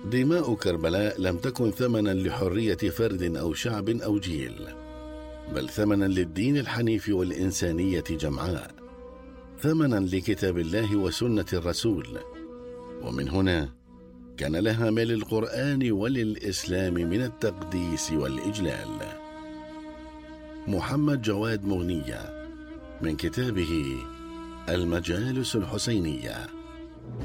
دماء كربلاء لم تكن ثمنا لحرية فرد أو شعب أو جيل، بل ثمنا للدين الحنيف والإنسانية جمعاء، ثمنا لكتاب الله وسنة الرسول. ومن هنا كان لها ما للقرآن وللإسلام من التقديس والإجلال. محمد جواد مغنية، من كتابه المجالس الحسينية.